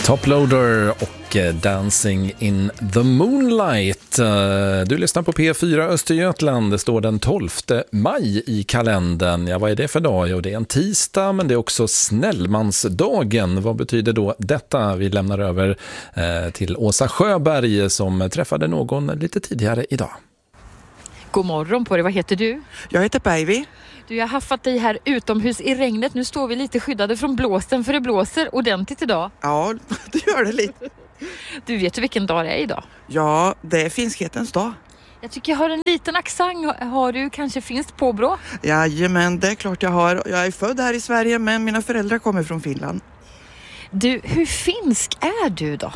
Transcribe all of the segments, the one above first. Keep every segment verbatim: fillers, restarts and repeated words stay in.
Toploader och Dancing in the Moonlight. Du lyssnar på P fyra Östergötland. Det står den tolfte maj i kalendern. Ja, vad är det för dag? Jo, det är en tisdag, men det är också Snällmansdagen. Vad betyder då detta? Vi lämnar över eh, till Åsa Sjöberg som träffade någon lite tidigare idag. God morgon på dig. Vad heter du? Jag heter Päivi. Du, jag har haffat dig här utomhus i regnet. Nu står vi lite skyddade från blåsten för det blåser ordentligt idag. Ja, det gör det lite. Du, vet du vilken dag det är idag? Ja, det är finskhetens dag. Jag tycker jag har en liten accent. Har du kanske finskt påbrå? Jajamän, det är klart jag har. Jag är född här i Sverige, men mina föräldrar kommer från Finland. Du, hur finsk är du då?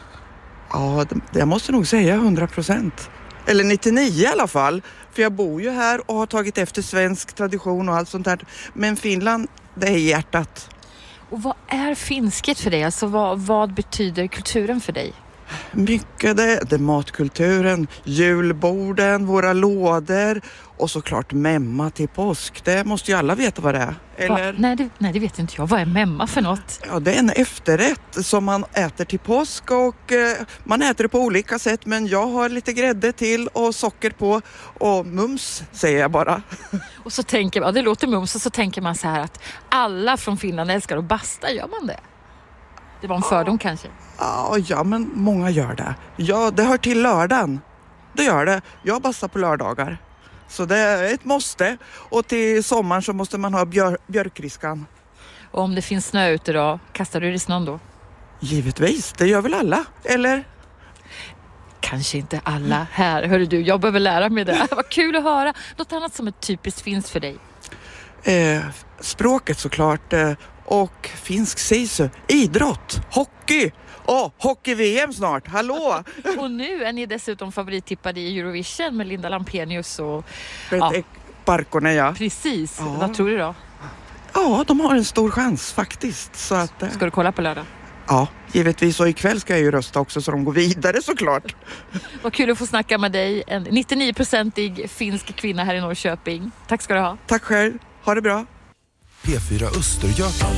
Ja, det, jag måste nog säga hundra procent. Eller nittionio i alla fall. För jag bor ju här och har tagit efter svensk tradition och allt sånt där. Men Finland, det är hjärtat. Och vad är finsket för dig? Alltså vad, vad betyder kulturen för dig? Mycket det, det är matkulturen, julborden, våra lådor och såklart memma till påsk. Det måste ju alla veta vad det är. Eller? Va? Nej, det, nej, det vet inte jag. Vad är memma för något? Ja, det är en efterrätt som man äter till påsk och eh, man äter det på olika sätt, men jag har lite grädde till och socker på och mums säger jag bara. Och så tänker man, ja, det låter mums, och så tänker man så här att alla från Finland älskar att basta, gör man det? Det var en fördom kanske. Ja, ja, men många gör det. Ja, det hör till lördagen. Det gör det. Jag bastar på lördagar. Så det är ett måste. Och till sommaren så måste man ha björ- björkriskan. Och om det finns snö ute då, kastar du i snön då? Givetvis, det gör väl alla, eller? Kanske inte alla här. Hörru du, jag behöver lära mig det. Vad kul att höra. Något annat som är typiskt finskt för dig? Eh, språket såklart. Eh, och finsk sisu. Idrott, hockey. Åh, oh, hockey-V M snart, hallå! Och nu är ni dessutom favorittippade i Eurovision med Linda Lampenius och... Ja. Parkonen, ja. Precis, ja. Vad tror du då? Ja, de har en stor chans faktiskt. Så att, eh... Ska du kolla på lördag? Ja, givetvis. Och ikväll ska jag ju rösta också så de går vidare såklart. Vad kul att få snacka med dig. En nittionio-procentig finsk kvinna här i Norrköping. Tack ska du ha. Tack själv. Ha det bra. P fyra Östergötland.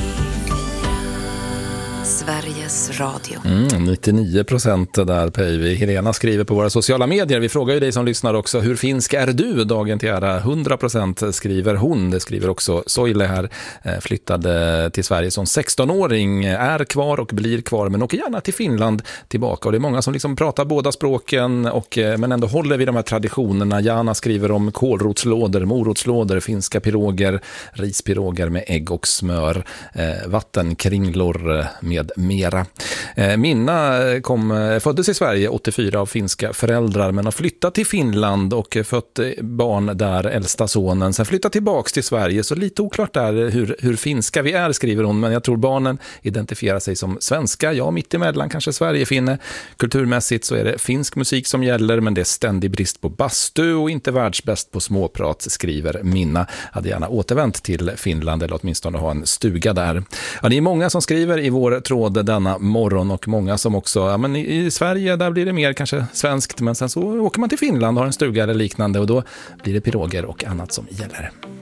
Sveriges Radio. Mm, nittionio procent där, Päivi. Helena skriver på våra sociala medier. Vi frågar ju dig som lyssnar också, hur finsk är du dagen till ära? hundra procent skriver hon. Det skriver också Soile här. Flyttade till Sverige som sexton-åring. Är kvar och blir kvar, men åker gärna till Finland tillbaka. Och det är många som liksom pratar båda språken, och, men ändå håller vi de här traditionerna. Jana skriver om kålrotslådor, morotslådor, finska piroger, rispiroger med ägg och smör, eh, vattenkringlor med med mera. Minna kom, föddes i Sverige åttiofyra av finska föräldrar, men har flyttat till Finland och fött barn där, äldsta sonen. Sen flyttat tillbaks till Sverige, så lite oklart där hur, hur finska vi är, skriver hon. Men jag tror barnen identifierar sig som svenska. Ja, mitt emellan kanske Sverigefinne. Kulturmässigt så är det finsk musik som gäller, men det är ständig brist på bastu och inte världsbäst på småprat, skriver Minna. Hade gärna återvänt till Finland eller åtminstone ha en stuga där. Ja, det är många som skriver i vår tråd denna morgon, och många som också, ja, men i, i Sverige där blir det mer kanske svenskt, men sen så åker man till Finland och har en stuga eller liknande, och då blir det piroger och annat som gäller.